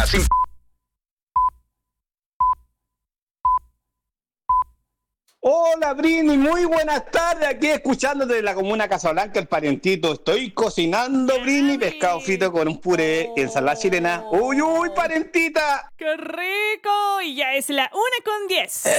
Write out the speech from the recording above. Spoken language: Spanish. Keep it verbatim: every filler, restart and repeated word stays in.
sin... Hola Brini, muy buenas tardes, aquí escuchándote de la comuna Casablanca, el parientito. Estoy cocinando, Brini, pescado frito con un puré y ensalada chilena. ¡Uy, uy, parentita! ¡Qué rico! Y ya es la una con diez.